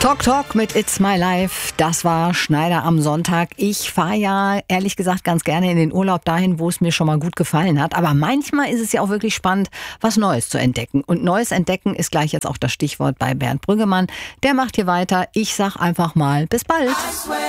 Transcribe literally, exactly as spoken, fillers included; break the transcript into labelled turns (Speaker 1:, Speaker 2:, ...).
Speaker 1: Talk Talk mit It's My Life, das war Schneider am Sonntag. Ich fahre ja ehrlich gesagt ganz gerne in den Urlaub dahin, wo es mir schon mal gut gefallen hat. Aber manchmal ist es ja auch wirklich spannend, was Neues zu entdecken. Und Neues entdecken ist gleich jetzt auch das Stichwort bei Bernd Brüggemann. Der macht hier weiter. Ich sag einfach mal bis bald.